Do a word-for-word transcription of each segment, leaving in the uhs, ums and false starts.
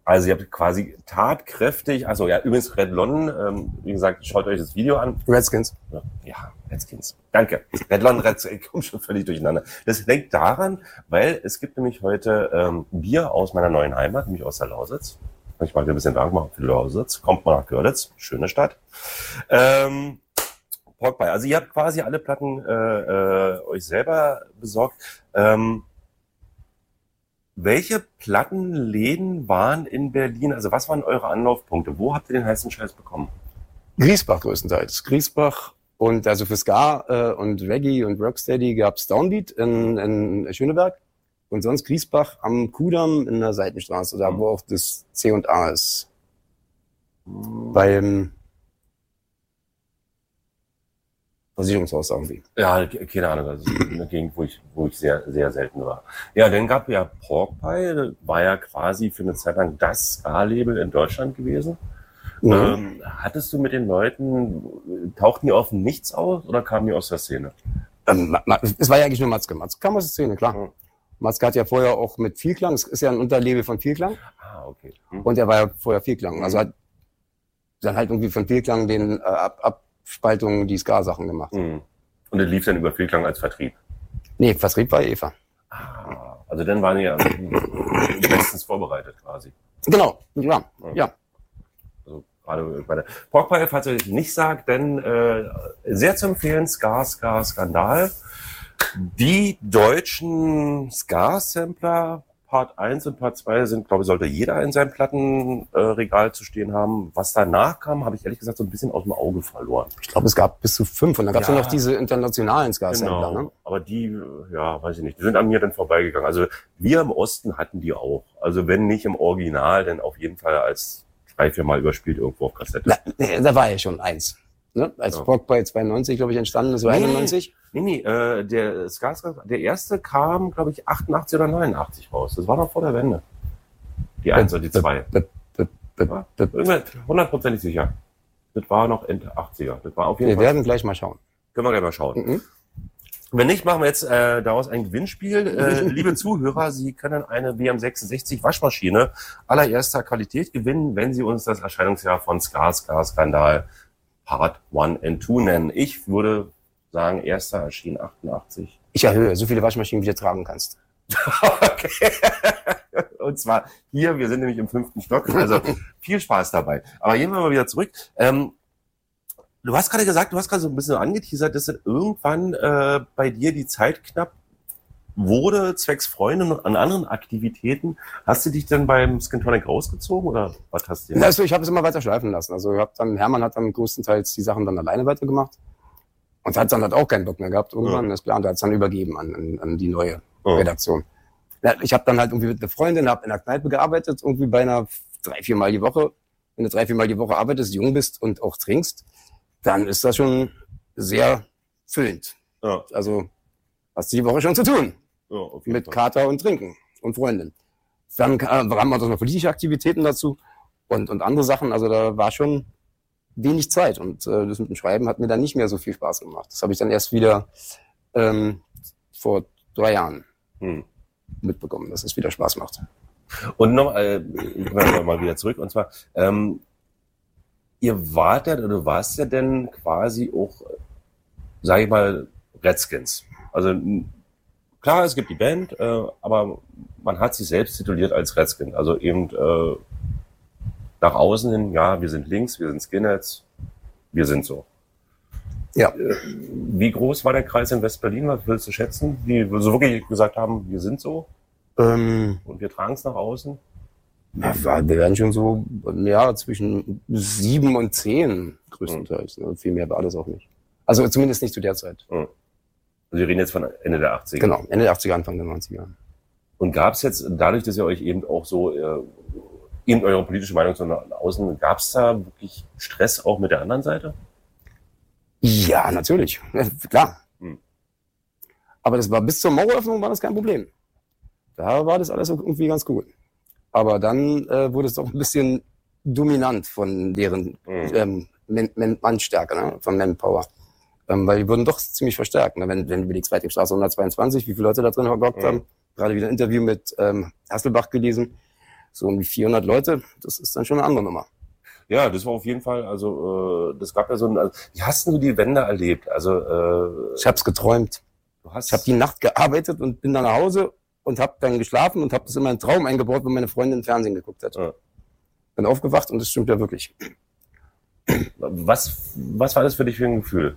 Also ihr habt quasi tatkräftig, also ja, übrigens Red Lon, ähm, wie gesagt, schaut euch das Video an. Redskins. Ja, ja Redskins. Danke. Red Lon, Redskins, ich komme schon völlig durcheinander. Das liegt daran, weil es gibt nämlich heute ähm, Bier aus meiner neuen Heimat, nämlich aus der Lausitz. Ich mal ein bisschen Werbung machen für die Lausitz. Kommt mal nach Görlitz, schöne Stadt. Ähm, Pork Pie. Also ihr habt quasi alle Platten äh, äh, euch selber besorgt. Ähm, Welche Plattenläden waren in Berlin? Also was waren eure Anlaufpunkte? Wo habt ihr den heißen Scheiß bekommen? Griesbach größtenteils. Griesbach und also für Ska äh, und Reggae und Rocksteady gab's Downbeat in, in Schöneberg und sonst Griesbach am Kudamm in der Seitenstraße, da wo auch das C und A ist. Hm. Beim Versicherungshaus irgendwie. Ja, keine Ahnung, das ist eine Gegend, wo ich, wo ich sehr, sehr selten war. Ja, dann gab ja Pork Pie, war ja quasi für eine Zeit lang das Ska-Label in Deutschland gewesen. Mhm. Ähm, hattest du mit den Leuten, tauchten die auf nichts aus oder kamen die aus der Szene? Ähm, es war ja eigentlich nur Matzke. Matzke kam aus der Szene, klar. Mhm. Matzke hat ja vorher auch mit Vielklang, es ist ja ein Unterlabel von Vielklang. Ah, okay. Mhm. Und er war ja vorher Vielklang. Also hat dann halt irgendwie von Vielklang den äh, ab, ab Spaltung die Ska-Sachen gemacht. Mhm. Und das lief dann über Vielklang als Vertrieb? Nee, Vertrieb war Eva. Ah, also dann waren die ja bestens vorbereitet quasi. Genau, ja, ja. Also gerade bei der Pork Pie, falls ihr nicht sagt, denn äh, sehr zu empfehlen, Ska, Ska, Skandal. Die deutschen Ska-Sampler Part eins und Part zwei sind, glaube ich, sollte jeder in seinem Plattenregal äh, zu stehen haben. Was danach kam, habe ich ehrlich gesagt so ein bisschen aus dem Auge verloren. Ich glaube, es gab bis zu fünf und dann gab es ja noch diese internationalen Ska-Sampler. Genau. Ne? Aber die, ja, weiß ich nicht, die sind an mir dann vorbeigegangen. Also wir im Osten hatten die auch. Also wenn nicht im Original, dann auf jeden Fall als drei, vier Mal überspielt irgendwo auf Kassette. Na, da war ja schon eins. Ne? Als ja. Pork Pie zweiundneunzig, glaube ich, entstanden ist, oder nee, einundneunzig. Nee, nee, äh, der Ska, der erste kam, glaube ich, achtundachtzig oder neunundachtzig raus. Das war noch vor der Wende. Die eins oder die zwei. Hundertprozentig sicher. Das war noch Ende achtziger. Das war auf jeden wir Fall. Wir werden gleich mal schauen. Können wir gleich mal schauen. Mhm. Wenn nicht, machen wir jetzt äh, daraus ein Gewinnspiel. Äh, liebe Zuhörer, Sie können eine W M sechsundsechzig Waschmaschine allererster Qualität gewinnen, wenn Sie uns das Erscheinungsjahr von Ska, Ska, Skandal Part eins and zwei nennen. Ich würde sagen, erster erschien achtundachtzig. Ich erhöhe, so viele Waschmaschinen, wie du tragen kannst. Okay. Und zwar hier, wir sind nämlich im fünften Stock, also viel Spaß dabei. Aber gehen wir mal wieder zurück. Ähm, du hast gerade gesagt, du hast gerade so ein bisschen angeteasert, dass irgendwann äh, bei dir die Zeit knapp wurde, zwecks Freunde und an anderen Aktivitäten. Hast du dich dann beim Skintonic rausgezogen oder was hast du? Also ich habe es immer weiter schleifen lassen. Also ich hab dann, Hermann hat dann größtenteils die Sachen dann alleine weitergemacht. Und hat dann halt auch keinen Bock mehr gehabt irgendwann, ja. Ist klar. Und er hat es dann übergeben an, an, an die neue ja. Redaktion. Ja, ich habe dann halt irgendwie mit einer Freundin, habe in der Kneipe gearbeitet, irgendwie beinahe drei, vier Mal die Woche. Wenn du drei, vier Mal die Woche arbeitest, jung bist und auch trinkst, dann ist das schon sehr füllend. Ja. Also hast du die Woche schon zu tun. Ja, mit Fall. Kater und Trinken und Freundin. Dann äh, haben wir noch politische Aktivitäten dazu und, und andere Sachen. Also da war schon wenig Zeit und äh, das mit dem Schreiben hat mir dann nicht mehr so viel Spaß gemacht. Das habe ich dann erst wieder ähm, vor drei Jahren hm. mitbekommen, dass es wieder Spaß macht. Und noch äh, mal wieder zurück und zwar ähm, ihr wart ja, oder du warst ja denn quasi auch, sage ich mal, Redskins. Also klar, es gibt die Band, äh, aber man hat sich selbst tituliert als Redskin. Also eben äh, nach außen hin, ja, wir sind links, wir sind Skinheads, wir sind so. Ja. Wie groß war der Kreis in West-Berlin? Was willst du schätzen? Die so wirklich gesagt haben, wir sind so ähm, und wir tragen es nach außen? Ja, wir werden schon so ja, zwischen sieben und zehn größtenteils. Mhm. Ne? Viel mehr war das auch nicht. Also zumindest nicht zu der Zeit. Mhm. Also wir reden jetzt von Ende der achtziger. Genau, Ende der achtziger, Anfang der neunziger. Und gab es jetzt, dadurch, dass ihr euch eben auch so äh, eben eure politische Meinung so nach außen, gab es da wirklich Stress auch mit der anderen Seite? Ja, natürlich. Ja, klar. Hm. Aber das war bis zur Maueröffnung war das kein Problem. Da war das alles irgendwie ganz gut. Aber dann äh, wurde es doch ein bisschen dominant von deren hm. ähm, Mannstärke, ne? Von Manpower. Ähm, weil die wurden doch ziemlich verstärkt. Ne? Wenn, wenn du überlegst, Weitingstraße hundertzweiundzwanzig, wie viele Leute da drin gehockt hm. haben. Gerade wieder ein Interview mit ähm, Hasselbach gelesen. so um die vierhundert Leute, das ist dann schon eine andere Nummer. Ja, das war auf jeden Fall, also äh, das gab ja so ein, also, wie hast du die Wende erlebt? Also äh, ich hab's geträumt. du hast Ich habe die Nacht gearbeitet und bin dann nach Hause und habe dann geschlafen und habe das in meinen Traum eingebaut, wenn meine Freundin Fernsehen geguckt hat. Ja. Bin aufgewacht und das stimmt ja wirklich. Was, was war das für dich für ein Gefühl?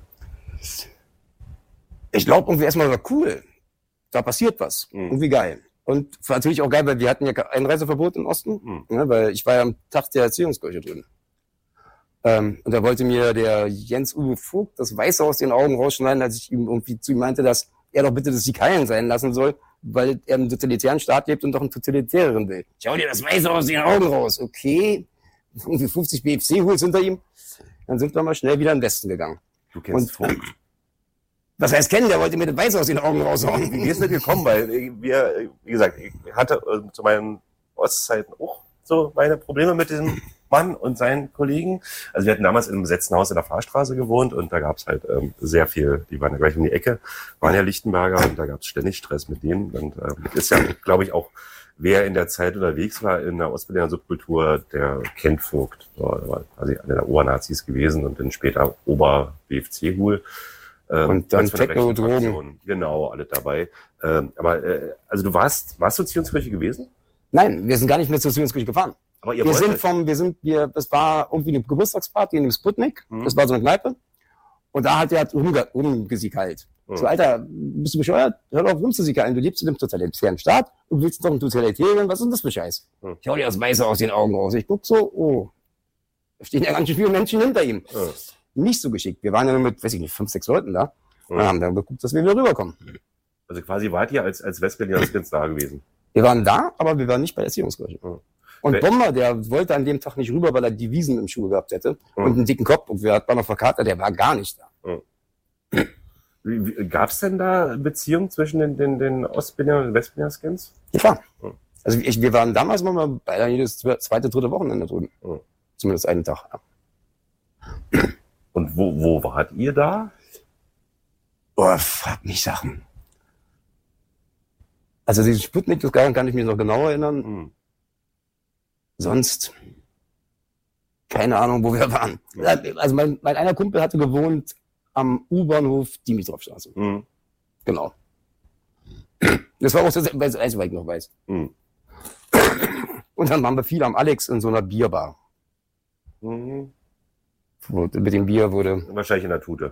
Ich glaube irgendwie erstmal war cool. Da passiert was. Mhm. Irgendwie geil. Und war natürlich auch geil, weil wir hatten ja Einreiseverbot im Osten, Mhm. ne, weil ich war ja am Tag der Erziehungskirche drin. Ähm, und da wollte mir der Jens-Uwe Vogt das Weiße aus den Augen rausschneiden, als ich ihm irgendwie zu ihm meinte, dass er doch bitte das Sikaien sein lassen soll, weil er im totalitären Staat lebt und doch einen totalitäreren will. Schau dir das Weiße aus den Augen raus. Okay, irgendwie fünfzig B F C-Hools hinter ihm. Dann sind wir mal schnell wieder in den Westen gegangen. Du kennst Und- Vogt. Was heißt kennen? Der wollte mir das Weiße aus den Augen raushauen. Wie ist das gekommen? Weil äh, wir, äh, wie gesagt, ich hatte äh, zu meinen Ostzeiten auch so meine Probleme mit diesem Mann und seinen Kollegen. Also wir hatten damals in einem besetzten Haus in der Fahrstraße gewohnt und da gab es halt ähm, sehr viel, die waren ja gleich um die Ecke, waren ja Lichtenberger und da gab es ständig Stress mit denen. Und äh, ist ja, glaube ich, auch, wer in der Zeit unterwegs war in der Ostberliner Subkultur, der kennt Vogt. So, er war quasi einer der Obernazis gewesen und dann später Ober-B F C-Hul. Ähm, Und dann als von der Techno, rechten Drogen. Fraktion. Genau, alle dabei. Ähm, aber äh, also du warst, warst du Zionskirche gewesen? Nein, wir sind gar nicht mehr zur Zionskirche gefahren. Aber ihr Wir wolltet. sind vom, wir sind, wir, das war irgendwie eine Geburtstagsparty in dem Sputnik. Mhm. Das war so eine Kneipe. Und da hat er rumge rumgesikalt. Mhm. So, Alter, bist du bescheuert? Hör doch auf rumzusikalen. Du lebst in einem totalitären Staat und willst doch einen Totalitären. Was ist denn das für Scheiß? Mhm. Schau dir das Weiße aus den Augen raus. Ich guck so, oh, da stehen ja ganz schön viele Menschen hinter ihm. Ja. Nicht so geschickt. Wir waren ja nur mit, weiß ich nicht, fünf, sechs Leuten da. Mhm. Und haben dann geguckt, dass wir wieder rüberkommen. Also quasi wart ihr als, als Westberliner Skins da gewesen. Wir waren da, aber wir waren nicht bei der Erziehungskirche. Mhm. Und Wel- Bomber, der wollte an dem Tag nicht rüber, weil er die Wiesen im Schuh gehabt hätte Mhm. und einen dicken Kopf. Und wir hatten noch verkatert, der war gar nicht da. Gab es denn da Beziehungen zwischen den, den, den Ostberliner und den Westberliner Skins? Ja, klar. Mhm. Also ich, wir waren damals mal bei jedes zweite, dritte Wochenende drüben. Mhm. Zumindest einen Tag. Ja. Und wo, wo wart ihr da? Boah, frag mich Sachen. Also diesen Sputnik, das kann kann ich mich noch genau erinnern. Hm. Sonst keine Ahnung, wo wir waren. Also mein, mein einer Kumpel hatte gewohnt am U-Bahnhof Dimitrovstraße. Hm. Genau. Das war auch das Einzige, was ich noch weiß. Hm. Und dann waren wir viel am Alex in so einer Bierbar. Hm. Wo, mit dem Bier wurde, Wahrscheinlich in der Tute.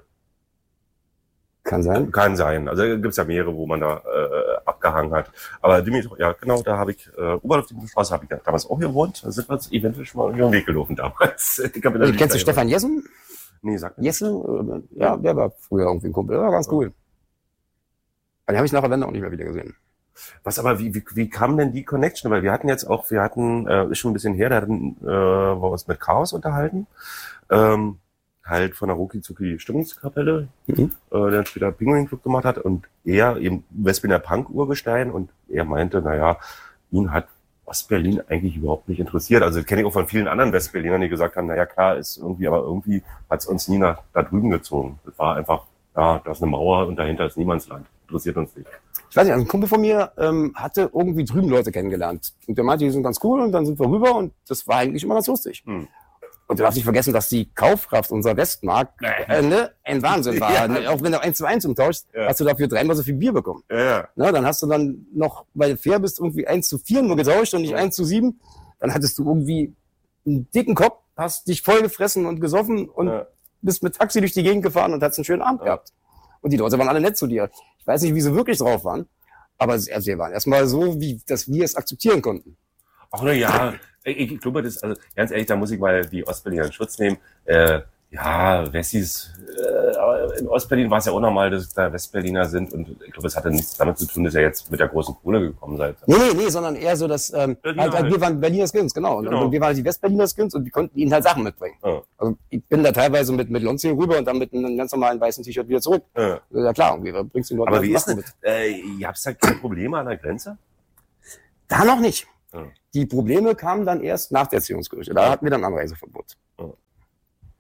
kann sein. Kann sein. Also gibt's ja mehrere, wo man da äh, abgehangen hat. Aber Dimitri, ja genau, da habe ich, äh, U-Bahnhof Dimitrovstraße habe ich ja damals auch gewohnt. Da sind wir uns eventuell schon mal über den Weg gelaufen damals. Ich hab mir da Also, nicht kennst du mehr- Stefan Jessen? Nee, sag mir. Jessen? Oder- Ja, der war früher irgendwie ein Kumpel. Der war ganz cool. Aber den habe ich nach der Wende auch nicht mehr wieder gesehen. Was aber, wie, wie, wie kam denn die Connection? Weil wir hatten jetzt auch, wir hatten, äh, ist schon ein bisschen her, da hatten, äh, wir uns mit Chaos unterhalten. Ähm, halt von der Ruki-Zuki Stimmungskapelle, Mhm. äh, der dann später Penguin Club gemacht hat und er eben Westberliner Punk-Urgestein und er meinte, naja, ihn hat Ostberlin eigentlich überhaupt nicht interessiert. Also kenne ich auch von vielen anderen Westberlinern, die gesagt haben, naja klar, ist irgendwie, aber irgendwie hat es uns nie nach da drüben gezogen. Es war einfach, ja, da ist eine Mauer und dahinter ist Niemandsland. Interessiert uns nicht. Ich weiß nicht, also ein Kumpel von mir ähm, hatte irgendwie drüben Leute kennengelernt. Und der meinte, die sind ganz cool und dann sind wir rüber und das war eigentlich immer ganz lustig. Hm. Und du darfst nicht vergessen, dass die Kaufkraft unserer Westmark äh, ne, ein Wahnsinn war. Ja. Auch wenn du eins zu eins umtauschst, Ja. hast du dafür dreimal so viel Bier bekommen. Ja, ja. Ne, dann hast du dann noch, weil du fair bist, irgendwie eins zu vier nur getauscht und nicht Ja. eins zu sieben. Dann hattest du irgendwie einen dicken Kopf, hast dich voll gefressen und gesoffen und Ja. bist mit Taxi durch die Gegend gefahren und hast einen schönen Abend Ja. gehabt. Und die Leute waren alle nett zu dir. Ich weiß nicht, wie sie wirklich drauf waren, aber sie also sie waren erstmal so, wie dass wir es akzeptieren konnten. Ach na ja, ich, ich glaube, das, also ganz ehrlich, da muss ich mal die Ostberliner in Schutz nehmen. Äh, ja, Wessis, äh, aber in Ostberlin war es ja auch normal, dass da Westberliner sind und ich glaube, es hatte nichts damit zu tun, dass ihr jetzt mit der großen Kohle gekommen seid. Nee, nee, nee, sondern eher so, dass ähm, Berliner halt, halt, halt. wir waren Berliner Skins, genau. Und, Genau. und wir waren halt die Westberliner Skins und wir konnten ihnen halt Sachen mitbringen. Ja. Also ich bin da teilweise mit, mit Lonzi rüber und dann mit einem ganz normalen weißen T-Shirt wieder zurück. Ja. Ja klar, und wir bringst den Leuten Aber halt wie ist Sachen das? Äh, ihr habt da keine Probleme an der Grenze? Da noch nicht. Ja. Die Probleme kamen dann erst nach der Erziehungskirche. Da Ja. hatten wir dann Anreiseverbot.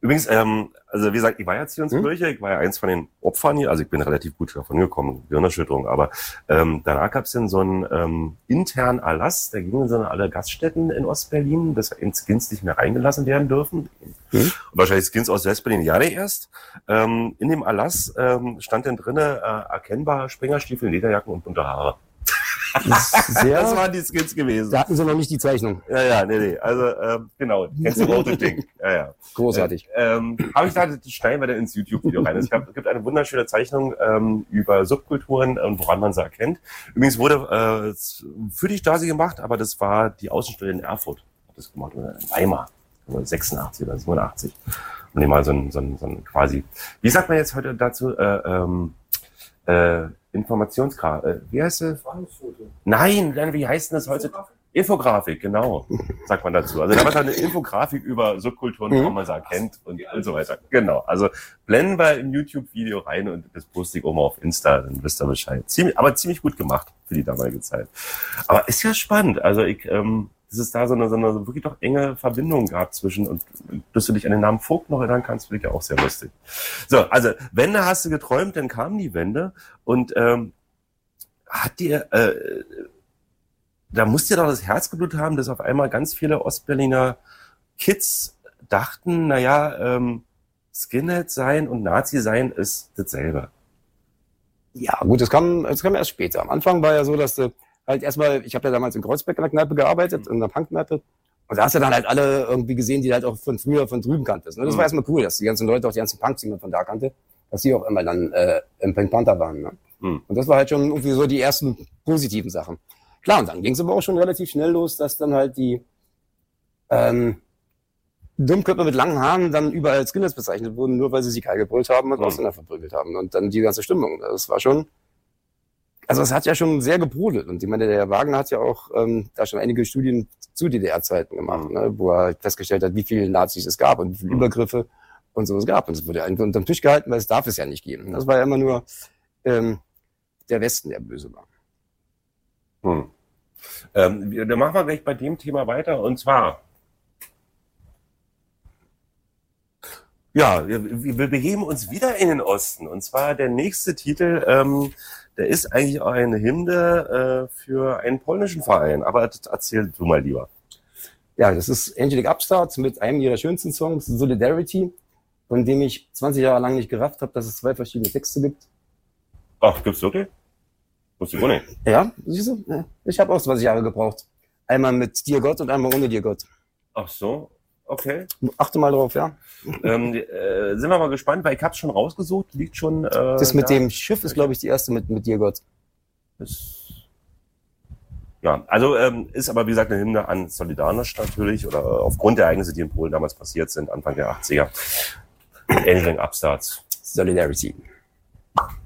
Übrigens, ähm, also wie gesagt, ich war ja Zionskirche, ich war ja eins von den Opfern hier, also ich bin relativ gut davon gekommen, Gehirnerschütterung, aber ähm, danach gab es dann so einen ähm, internen Erlass, da gingen dann alle Gaststätten in Ostberlin, dass eben Skins nicht mehr reingelassen werden dürfen. Mhm. Und wahrscheinlich Skins aus Westberlin ja nicht erst. Ähm, in dem Erlass ähm, stand dann drinne äh, erkennbar Springerstiefel, Lederjacken und bunte Haare. Sehr, das waren die Skins gewesen. Da hatten sie noch nicht die Zeichnung. Ja, ja, nee, nee. Also, ähm, genau. Kennst du auch das Ding? Ja, ja. Großartig. Äh, ähm, Habe ich da, das schneiden wir dann ins YouTube-Video rein. Es gab, gibt eine wunderschöne Zeichnung ähm, über Subkulturen und woran man sie erkennt. Übrigens wurde äh, für die Stasi gemacht, aber das war die Außenstelle in Erfurt. Hat das gemacht, oder in Weimar. sechsundachtzig oder siebenundachtzig. Und die mal so ein, so ein, so ein quasi, wie sagt man jetzt heute dazu, äh, ähm, äh, Informationsgrafik, äh, wie heißt es? Nein, dann, wie heißt denn das heute? Infografik, genau, sagt man dazu. Also da war eine Infografik über Subkulturen, mhm. wo man sie erkennt und, und so weiter. Genau, also blenden wir im YouTube-Video rein und das poste ich auch mal auf Insta, dann wisst ihr Bescheid. Ziemlich, aber ziemlich gut gemacht für die damalige Zeit. Aber ist ja spannend, also ich, ähm, dass es da so eine, so eine wirklich doch enge Verbindung gab zwischen, und dass du dich an den Namen Vogt noch erinnern kannst, finde ich ja auch sehr lustig. So, also Wende hast du geträumt, dann kam die Wende und ähm, hat dir, äh, da musst dir doch das Herz geblutet haben, dass auf einmal ganz viele Ostberliner Kids dachten, naja, ähm, Skinhead sein und Nazi sein ist dasselbe. Ja, gut, das kam, das kam erst später. Am Anfang war ja so, dass du halt erstmal, ich habe ja damals in Kreuzberg in der Kneipe gearbeitet, in der Punkkneipe. Und da hast du dann halt alle irgendwie gesehen, die halt auch von früher, von drüben kanntest. Ne? Das war erstmal cool, dass die ganzen Leute, auch die ganzen Punks, die man von da kannte, dass die auch immer dann äh, im Pink Panther waren. Ne? Mhm. Und das war halt schon irgendwie so die ersten positiven Sachen. Klar, und dann ging es aber auch schon relativ schnell los, dass dann halt die ähm, Dummköpfe mit langen Haaren dann überall als Skinheads bezeichnet wurden, nur weil sie sich geil gebrüllt haben und mhm. Ausländer verprügelt haben. Und dann die ganze Stimmung. Das war schon... Also es hat ja schon sehr gebrodelt und ich meine, der Wagner hat ja auch ähm, da schon einige Studien zu D D R-Zeiten gemacht, ne, wo er festgestellt hat, wie viele Nazis es gab und wie viele Übergriffe und so es gab. Und es wurde einfach unter den Tisch gehalten, weil es darf es ja nicht geben. Das war ja immer nur ähm, der Westen, der böse war. Hm. Ähm, dann machen wir gleich bei dem Thema weiter und zwar ja, wir, wir begeben uns wieder in den Osten und zwar der nächste Titel, ähm, der ist eigentlich auch eine Hymne äh, für einen polnischen Verein, aber das erzähl du mal lieber. Ja, das ist Angelic Upstart mit einem ihrer schönsten Songs, Solidarity, von dem ich zwanzig Jahre lang nicht gerafft habe, dass es zwei verschiedene Texte gibt. Ach, gibt's wirklich? Wusste ich auch nicht. Ja, siehst du? Ich habe auch zwanzig Jahre gebraucht. Einmal mit Dir Gott und einmal ohne Dir Gott. Ach so, okay. Achte mal drauf, ja. Ähm, äh, sind wir mal gespannt, weil ich hab's schon rausgesucht, liegt schon... Äh, das mit da. dem Schiff ist, glaube ich, die erste mit, mit Dir Gott. Das, ja, also ähm, ist aber wie gesagt eine Hymne an Solidarność natürlich oder äh, aufgrund der Ereignisse, die in Polen damals passiert sind, Anfang der achtziger. Angelic Upstarts. Solidarity.